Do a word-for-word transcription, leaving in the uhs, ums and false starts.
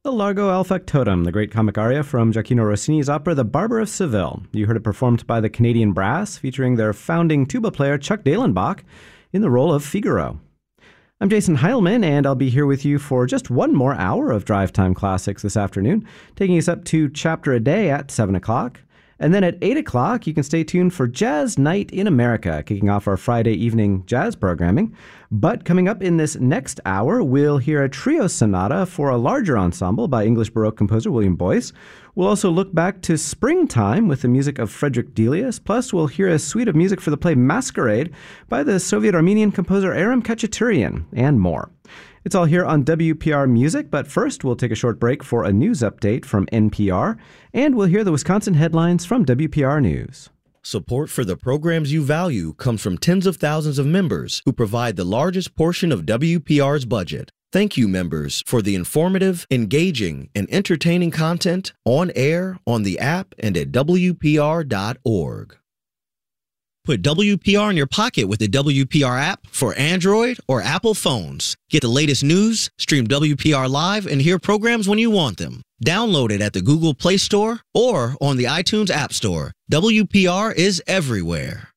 The Largo al Factotum, the great comic aria from Gioacchino Rossini's opera The Barber of Seville. You heard it performed by the Canadian Brass, featuring their founding tuba player Chuck Dahlenbach in the role of Figaro. I'm Jason Heilman, and I'll be here with you for just one more hour of Drive Time Classics this afternoon, taking us up to Chapter a Day at seven o'clock. And then at eight o'clock, you can stay tuned for Jazz Night in America, kicking off our Friday evening jazz programming. But coming up in this next hour, we'll hear a trio sonata for a larger ensemble by English Baroque composer William Boyce. We'll also look back to springtime with the music of Frederick Delius. Plus, we'll hear a suite of music for the play Masquerade by the Soviet-Armenian composer Aram Khachaturian, and more. It's all here on W P R Music, but first we'll take a short break for a news update from N P R, and we'll hear the Wisconsin headlines from W P R News. Support for the programs you value comes from tens of thousands of members who provide the largest portion of W P R's budget. Thank you, members, for the informative, engaging, and entertaining content on air, on the app, and at W P R dot org. Put W P R in your pocket with the W P R app for Android or Apple phones. Get the latest news, stream W P R live, and hear programs when you want them. Download it at the Google Play Store or on the iTunes App Store. W P R is everywhere.